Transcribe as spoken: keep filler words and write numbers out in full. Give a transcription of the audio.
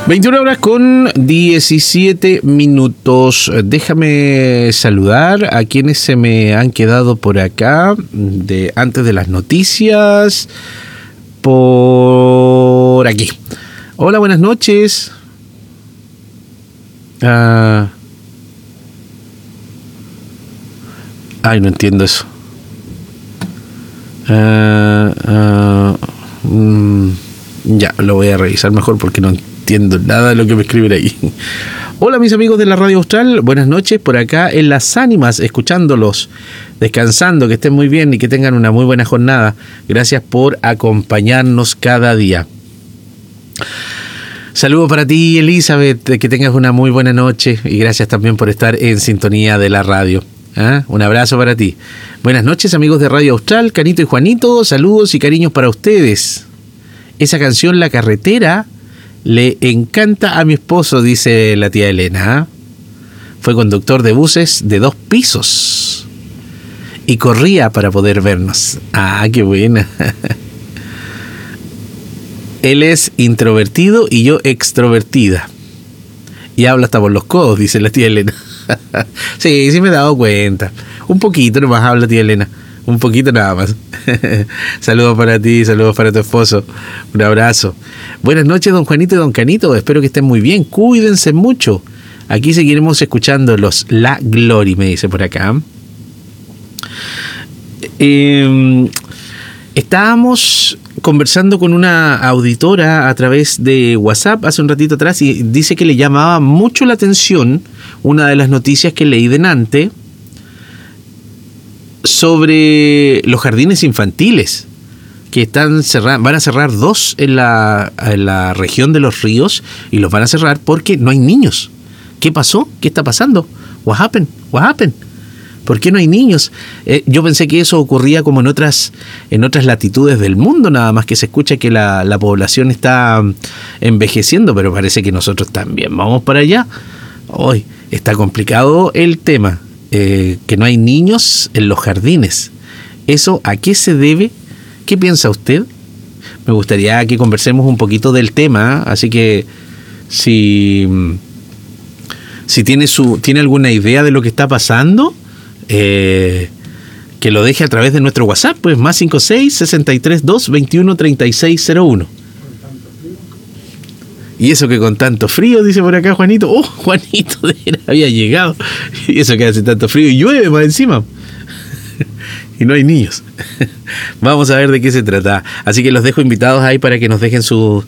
veintiuna horas con diecisiete minutos. Déjame saludar a quienes se me han quedado por acá de antes de las noticias. Por aquí. Hola, buenas noches. Ah. Ay, no entiendo eso. Ah, ah, mm, ya, lo voy a revisar mejor porque no entiendo nada de lo que me escriben ahí. Hola mis amigos de la Radio Austral, buenas noches por acá en Las Ánimas, escuchándolos, descansando, que estén muy bien y que tengan una muy buena jornada. Gracias por acompañarnos cada día. Saludos para ti, Elizabeth, que tengas una muy buena noche y gracias también por estar en sintonía de la radio. ¿Ah? Un abrazo para ti. Buenas noches amigos de Radio Austral, Canito y Juanito, saludos y cariños para ustedes. Esa canción La Carretera le encanta a mi esposo, dice la tía Elena. Fue conductor de buses de dos pisos y corría para poder vernos. Ah, qué buena. Él es introvertido y yo extrovertida. Y habla hasta por los codos, dice la tía Elena. Sí, sí me he dado cuenta. Un poquito nomás habla tía Elena. Un poquito nada más. Saludos para ti, saludos para tu esposo. Un abrazo. Buenas noches, don Juanito y don Canito. Espero que estén muy bien. Cuídense mucho. Aquí seguiremos escuchándolos. La Glory, me dice por acá. Eh, estábamos conversando con una auditora a través de WhatsApp hace un ratito atrás y dice que le llamaba mucho la atención una de las noticias que leí delante sobre los jardines infantiles que están cerrando, van a cerrar dos en la, en la región de Los Ríos y los van a cerrar porque no hay niños. ¿Qué pasó? ¿Qué está pasando? What happened? What happened? ¿Por qué no hay niños? Eh, yo pensé que eso ocurría como en otras, en otras latitudes del mundo, nada más que se escucha que la, la población está envejeciendo, pero parece que nosotros también vamos para allá. Hoy está complicado el tema, eh, que no hay niños en los jardines. ¿Eso a qué se debe? ¿Qué piensa usted? Me gustaría que conversemos un poquito del tema, así que si, si tiene, su, tiene alguna idea de lo que está pasando, Eh, que lo deje a través de nuestro WhatsApp, pues más cinco seis, sesenta y tres, dos, veintiuno, treinta y seis cero uno. Y eso que con tanto frío, dice por acá Juanito. Oh, Juanito de él había llegado. Y eso que hace tanto frío y llueve más encima. Y no hay niños. Vamos a ver de qué se trata. Así que los dejo invitados ahí para que nos dejen sus